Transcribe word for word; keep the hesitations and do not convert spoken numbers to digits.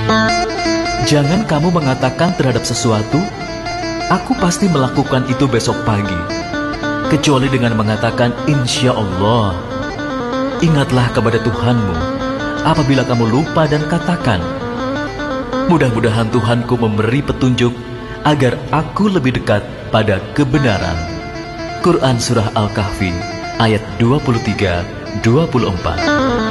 Jangan kamu mengatakan terhadap sesuatu, "Aku pasti melakukan itu besok pagi," kecuali dengan mengatakan insya Allah. Ingatlah kepada Tuhanmu apabila kamu lupa dan katakan, "Mudah-mudahan Tuhanku memberi petunjuk agar aku lebih dekat pada kebenaran." Quran Surah Al-Kahfi ayat dua puluh tiga dua puluh empat.